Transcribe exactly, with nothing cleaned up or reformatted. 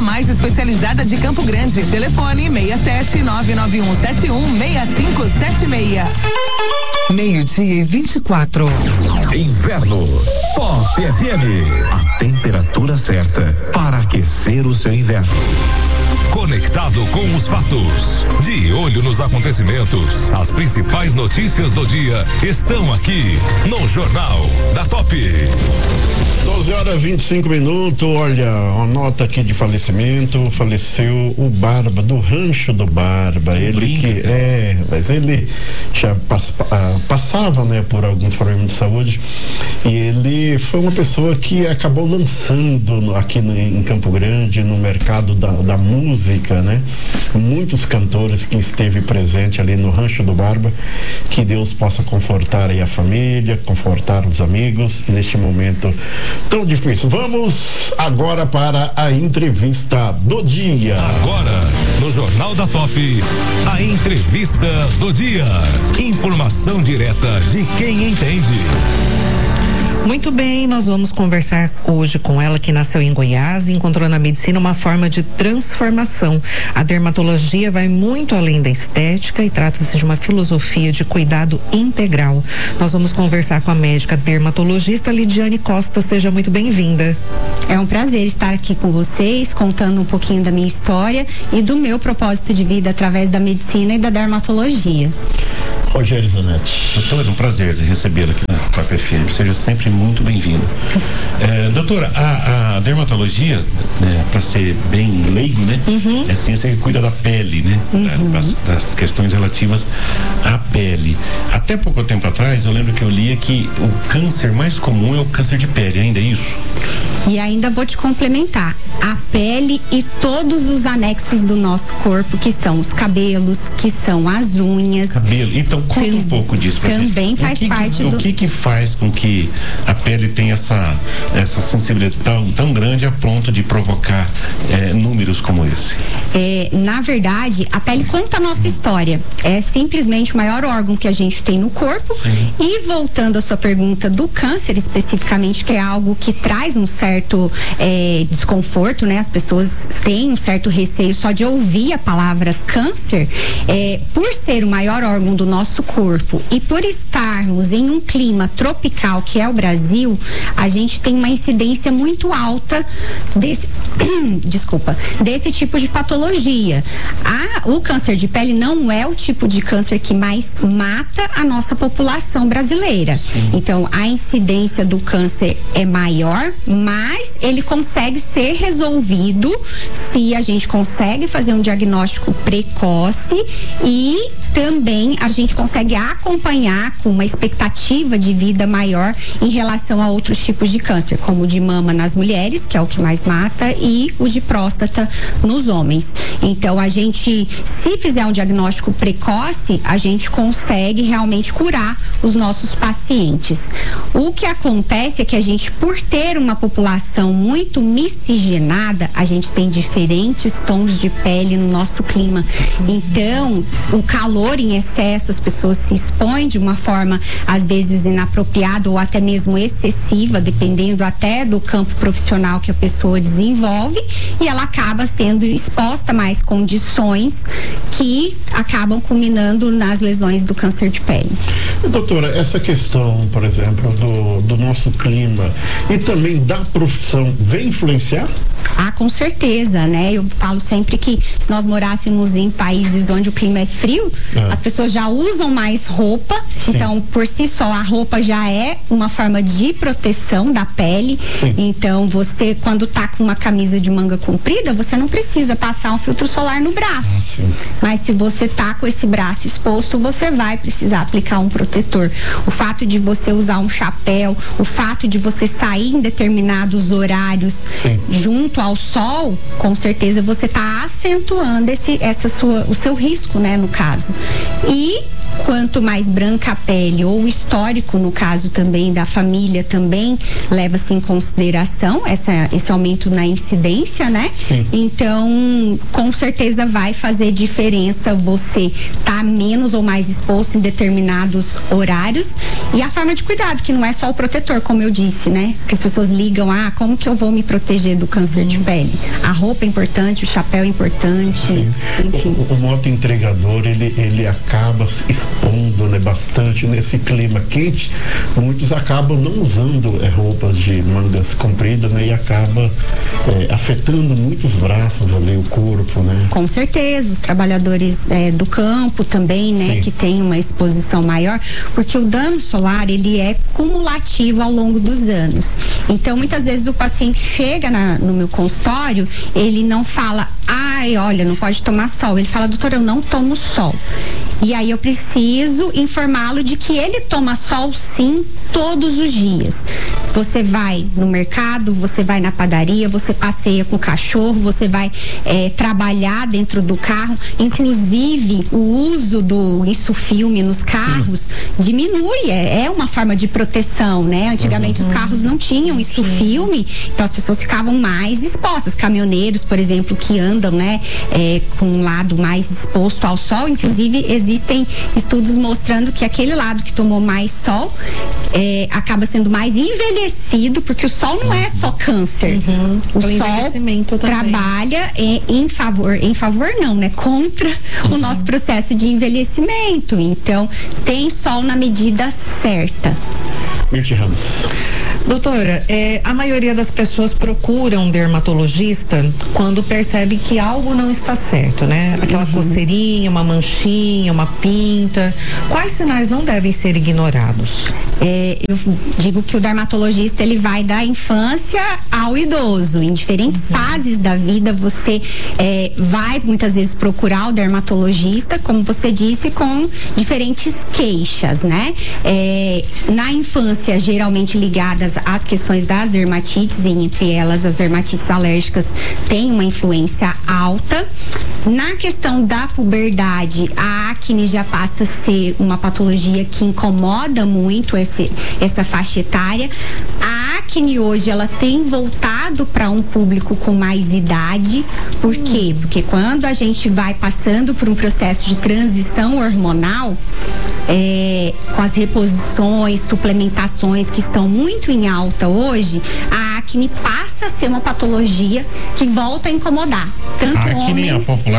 clínica mais especializada de Campo Grande. Telefone seis sete nove nove um sete um seis cinco sete seis. Meio-dia e vinte e quatro. Inverno. Pop F M. A temperatura certa para aquecer o seu inverno. Conectado com os fatos. De olho nos acontecimentos. As principais notícias do dia estão aqui no Jornal da Top. doze horas e vinte e cinco minutos. Olha, uma nota aqui de falecimento. Faleceu o Barba, do Rancho do Barba. Ele Brinca. que é, mas ele já pass, ah, passava, né, por alguns problemas de saúde. E ele foi uma pessoa que acabou lançando no, aqui no, em Campo Grande, no mercado da, da música, né? Muitos cantores que esteve presente ali no Rancho do Barba. Que Deus possa confortar aí a família, confortar os amigos neste momento tão difícil. Vamos agora para a entrevista do dia. Agora, no Jornal da Top, a entrevista do dia. Informação direta de quem entende. Muito bem, nós vamos conversar hoje com ela, que nasceu em Goiás e encontrou na medicina uma forma de transformação. A dermatologia vai muito além da estética e trata-se de uma filosofia de cuidado integral. Nós vamos conversar com a médica dermatologista Lidiane Costa. Seja muito bem-vinda. É um prazer estar aqui com vocês, contando um pouquinho da minha história e do meu propósito de vida através da medicina e da dermatologia. Rogério Zanetti. Doutora, é um prazer recebê-la aqui na Top F M. Seja sempre muito bem-vindo. É, doutora, a, a dermatologia, né, para ser bem leigo, né? Uhum. É a ciência que cuida da pele, né? Uhum. Das, das questões relativas à pele. Até pouco tempo atrás, eu lembro que eu lia que o câncer mais comum é o câncer de pele. Ainda é isso? E ainda vou te complementar. A pele e todos os anexos do nosso corpo, que são os cabelos, que são as unhas. Cabelo. Então, conta Tam, um pouco disso pra gente. Também faz o que parte que, do... O que que faz com que a pele tenha essa, essa sensibilidade tão, tão grande a ponto de provocar é, números como esse? É, na verdade, a pele conta a nossa história. É simplesmente o maior órgão que a gente tem no corpo. Sim. E voltando à sua pergunta do câncer especificamente, que é algo que traz um certo é, desconforto, né? As pessoas têm um certo receio só de ouvir a palavra câncer. É, por ser o maior órgão do nosso corpo e por estarmos em um clima tropical, que é o Brasil, a gente tem uma incidência muito alta desse, desculpa, desse tipo de patologia. A, o câncer de pele não é o tipo de câncer que mais mata a nossa população brasileira. Sim. Então, a incidência do câncer é maior, mas ele consegue ser resolvido se a gente consegue fazer um diagnóstico precoce e também a gente consegue acompanhar com uma expectativa de vida maior em relação a outros tipos de câncer, como o de mama nas mulheres, que é o que mais mata, e o de próstata nos homens. Então, a gente, se fizer um diagnóstico precoce, a gente consegue realmente curar os nossos pacientes. O que acontece é que a gente, por ter uma população muito miscigenada, a gente tem diferentes tons de pele no nosso clima. Então, o calor em excesso, as pessoas se expõem de uma forma às vezes inapropriada ou até mesmo excessiva, dependendo até do campo profissional que a pessoa desenvolve, e ela acaba sendo exposta a mais condições que acabam culminando nas lesões do câncer de pele. Doutora, essa questão, por exemplo, do, do nosso clima e também da profissão, vem influenciar? Ah, com certeza, né? Eu falo sempre que se nós morássemos em países onde o clima é frio, é. as pessoas já usam mais roupa. Sim. Então, por si só, a roupa já é uma forma de proteção da pele. Sim. Então, você, quando tá com uma camisa de manga comprida, você não precisa passar um filtro solar no braço. Sim. Mas se você tá com esse braço exposto, você vai precisar aplicar um protetor. O fato de você usar um chapéu, o fato de você sair em determinados horários Sim. junto ao sol, com certeza você está acentuando esse, essa sua, o seu risco, né, no caso. E quanto mais branca a pele, ou o histórico, no caso também da família, também leva-se em consideração essa, esse aumento na incidência, né? Sim. Então, com certeza vai fazer diferença você estar menos ou mais exposto em determinados horários. E a forma de cuidado, que não é só o protetor, como eu disse, né? Porque as pessoas ligam, ah, como que eu vou me proteger do câncer de pele? A roupa é importante, o chapéu é importante, Sim. enfim. O, o moto entregador, ele, ele acaba se expondo, né, bastante nesse clima quente. Muitos acabam não usando é, roupas de mangas compridas, né, e acaba é, afetando muito os braços ali, o corpo, né? Com certeza, os trabalhadores é, do campo também, né, Sim. que tem uma exposição maior, porque o dano solar, ele é cumulativo ao longo dos anos. Então, muitas vezes o paciente chega na, no meu consultório, ele não fala, ai, olha, não pode tomar sol. Ele fala, doutora, eu não tomo sol. E aí eu preciso informá-lo de que ele toma sol sim todos os dias. Você vai no mercado, você vai na padaria, você passeia com o cachorro, você vai é, trabalhar dentro do carro. Inclusive, o uso do insufilme nos carros sim. diminui, é, é uma forma de proteção, né? Antigamente uhum. os carros não tinham insufilme, então as pessoas ficavam mais expostas. Caminhoneiros, por exemplo, que andam, né, é, com um lado mais exposto ao sol, inclusive existem estudos mostrando que aquele lado que tomou mais sol é, acaba sendo mais envelhecido, porque o sol não é só câncer. Uhum. O, o sol trabalha é, em favor, em favor não, né? Contra uhum. o nosso processo de envelhecimento. Então, tem sol na medida certa. Mirti Ramos. Doutora, é, a maioria das pessoas procura um dermatologista quando percebe que algo não está certo, né? Aquela uhum. coceirinha, uma manchinha, uma pinta. Quais sinais não devem ser ignorados? É, eu digo que o dermatologista, ele vai da infância ao idoso. Em diferentes uhum. fases da vida, você é, vai muitas vezes procurar o dermatologista, como você disse, com diferentes queixas, né? É, na infância, geralmente ligadas as questões das dermatites, e entre elas as dermatites alérgicas têm uma influência alta. Na questão da puberdade, a acne já passa a ser uma patologia que incomoda muito esse, essa faixa etária. A acne hoje, ela tem voltado para um público com mais idade. Por hum. quê? Porque quando a gente vai passando por um processo de transição hormonal, é, com as reposições, suplementações que estão muito em alta hoje, a acne passa a ser uma patologia que volta a incomodar tanto a acne, homens. A popular